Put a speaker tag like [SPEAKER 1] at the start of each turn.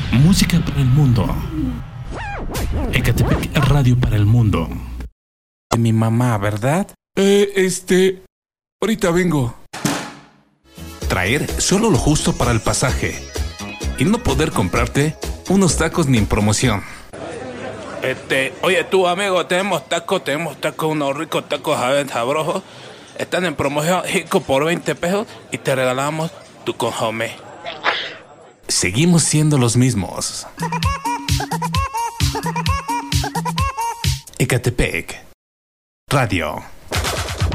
[SPEAKER 1] Música para el mundo. Ecatepec Radio para el mundo.
[SPEAKER 2] De mi mamá, ¿verdad?
[SPEAKER 3] Ahorita vengo.
[SPEAKER 2] Traer solo lo justo para el pasaje y no poder comprarte unos tacos ni en promoción.
[SPEAKER 4] Oye tú amigo, tenemos tacos, unos ricos tacos sabrosos. Están en promoción, Jico por 20 pesos y te regalamos tu consomé.
[SPEAKER 2] Seguimos siendo los mismos. Ecatepec Radio.